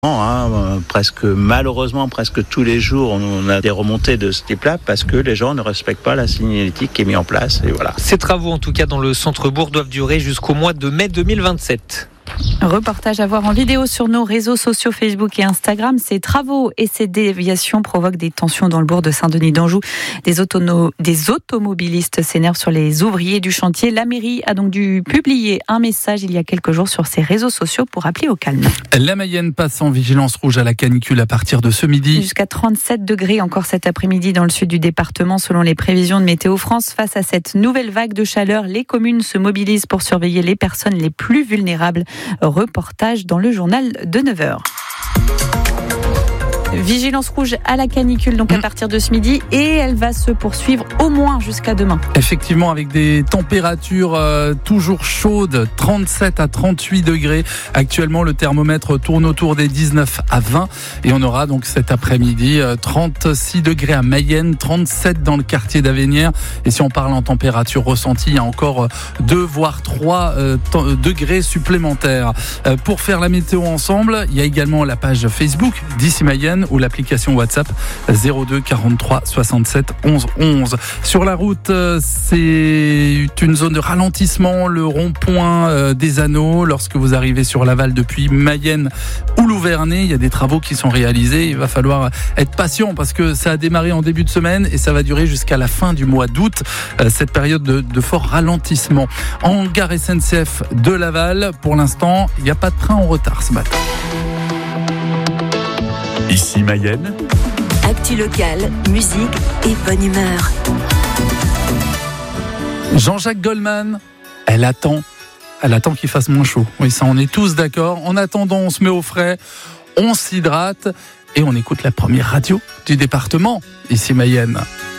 Malheureusement, presque tous les jours, on a des remontées de ce type-là parce que les gens ne respectent pas la signalétique qui est mise en place. Et voilà. Ces travaux, en tout cas dans le centre-bourg, doivent durer jusqu'au mois de mai 2027. Reportage à voir en vidéo sur nos réseaux sociaux Facebook et Instagram. Ces travaux et ces déviations provoquent des tensions dans le bourg de Saint-Denis d'Anjou. Des automobilistes s'énervent sur les ouvriers du chantier. La mairie a donc dû publier un message il y a quelques jours sur ses réseaux sociaux pour appeler au calme. La Mayenne passe en vigilance rouge à la canicule à partir de ce midi. Jusqu'à 37 degrés encore cet après-midi dans le sud du département selon les prévisions de Météo France. Face à cette nouvelle vague de chaleur, les communes se mobilisent pour surveiller les personnes les plus vulnérables. Reportage dans le journal de 9h. Vigilance rouge à la canicule donc à partir de ce midi et elle va se poursuivre au moins jusqu'à demain. Effectivement, avec des températures toujours chaudes, 37 à 38 degrés. Actuellement, le thermomètre tourne autour des 19 à 20 et on aura donc cet après-midi 36 degrés à Mayenne, 37 dans le quartier d'Avenières. Et si on parle en température ressentie, il y a encore 2 voire 3 degrés supplémentaires. Pour faire la météo ensemble, il y a également la page Facebook d'Ici Mayenne ou l'application WhatsApp 02 43 67 11 11. Sur la route, c'est une zone de ralentissement, le rond-point des Anneaux. Lorsque vous arrivez sur Laval depuis Mayenne ou Louvernay, il y a des travaux qui sont réalisés. Il va falloir être patient parce que ça a démarré en début de semaine et ça va durer jusqu'à la fin du mois d'août, cette période de fort ralentissement. En gare SNCF de Laval, pour l'instant, il n'y a pas de train en retard ce matin. Ici Mayenne. Actu locale, musique et bonne humeur. Jean-Jacques Goldman, elle attend qu'il fasse moins chaud. Oui, ça, on est tous d'accord. En attendant, on se met au frais, on s'hydrate et on écoute la première radio du département, Ici Mayenne.